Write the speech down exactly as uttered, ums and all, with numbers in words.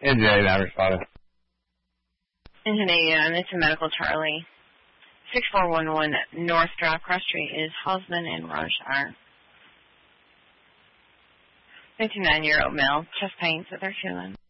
N J, not responding. Engine eighty-nine, it's a medical Charlie. six four one one North Drive, Cross Street is Hosman and Rojar. fifty-nine-year-old male, chest pains that they're feeling.